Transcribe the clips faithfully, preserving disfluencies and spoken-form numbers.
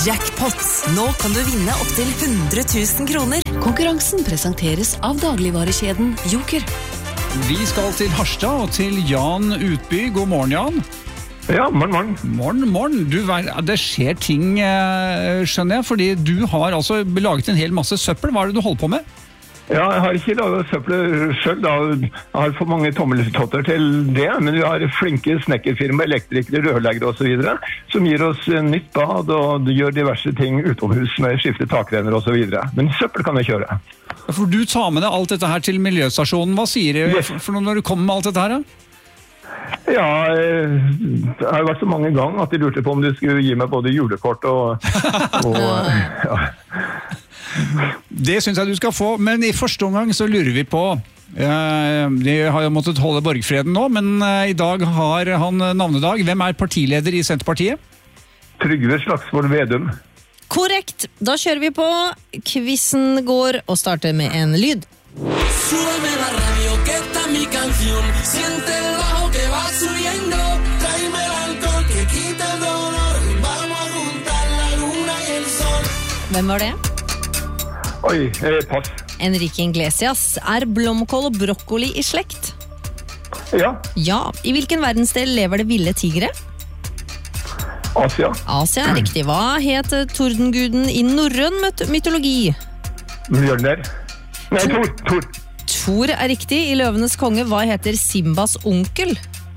Jackpot. Nå kan du vinne opp til hundre tusen kroner. Konkurransen presenteres av dagligvarekjeden Joker. Vi skal til Harstad og til Jan Utby. God morgen, Jan. Ja, morgen, morgen. Morgen, morgen. Du, det skjer ting, skjønner jeg, fordi du har altså laget en hel masse søppel. Hva er det du holder på med? Ja, jeg har ikke laget søppel selv, da. Jeg har for mange tommeltotter til det, men vi har flinke snekkerfirma, elektrikere, rørleggere og så videre, som gir oss nytt bad og gjør diverse ting utomhus med skifte takrenner og så videre. Men søppel kan jeg kjøre. For du tar med deg alt dette her til miljøstasjonen. Hva sier du yes. for noe når du kommer med alt dette her, da? Ja, jeg har vært så mange ganger at jeg lurte på om du skulle gi meg både julekort og... og ja. Det synes jeg du skal få, men i første omgang så lurer vi på, eh, de har jo måttet holde borgfreden nå, men eh, i dag har han navnedag. Hvem er partileder i Senterpartiet? Trygve Slagsvold Vedum. Korrekt, da kjører vi på. Quizen går og starter med en lyd. Súbeme la radio que esta es mi canción. Siente el bajo que va subiendo. Tráeme el alcohol que quita el dolor. Vamos a juntar la luna y el sol. Hvem var det? Oi, eh, pass. Enrique Iglesias. Er blomkål og brokkoli i slekt? Ja. Ja. I hvilken verdensdel lever det ville tigre? Asia. Asia er riktig. Hva het tordenguden i norrøn mytologi? Mjølner. Nei, Thor. Thor. Thor er riktig. I Løvenes konge, hva heter Simbas onkel?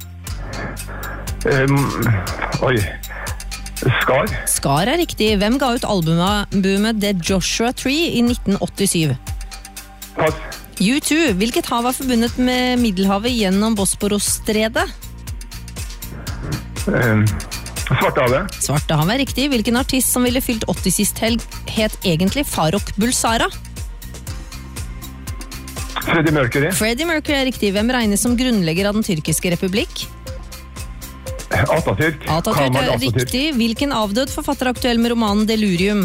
Um, oi. Skar. Skar er riktig. Hvem ga ut albumet The Joshua Tree i nitten åttisyv? Pass. U to. Hvilket hav er forbundet med Middelhavet gjennom Bosporos-stredet? Um, Svartehavet. Svartehavet er riktig. Hvilken artist som ville fylt åtti sist helg het egentlig Farrokh Bulsara? Freddie Mercury. Freddie Mercury er riktig. Hvem regnes som grunnlegger av den tyrkiske republikk? Atatürk. Atatürk er riktig. Hvilken avdød forfatter er aktuell med romanen Delirium?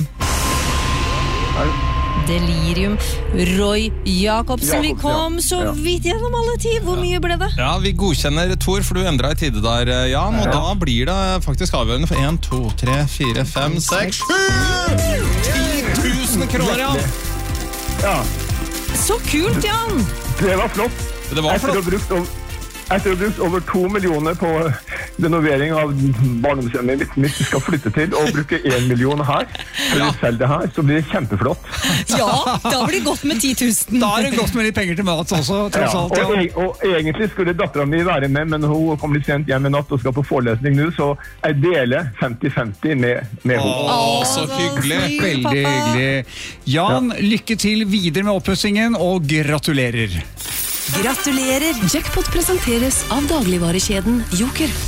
Delirium. Roy Jacobsen. Vi kom så vidt gjennom alle ti. Hvor mye ble det? Ja, vi godkjenner Tor, for du endret i tide der, Jan. Og da blir det faktisk avgjørende for en, to, tre, fire, fem, seks, sju! ti tusen kroner, Jan! Ja. Så kult, Jan! Det var flott. Det var flott. Etter å ha brukt over, etter å ha brukt over to millioner på renovering av barndomshjemmet mitt vi skal flytte til, og bruke en million her, for å selge det her, så blir det kjempeflott. Ja, da blir det godt med ti tusen. Da er det godt med litt penger til mat også, tross Ja, alt. og, Ja. e og egentlig skulle datteren min være med, men hun kommer litt sent hjem i natt og skal på forelesning nå, så jeg deler femti femti med, med henne. Å, så hyggelig. Veldig hyggelig. Jan, lykke til videre med oppussingen, og gratulerer. Gratulerer! Jackpot presenteres av dagligvarekjeden Joker.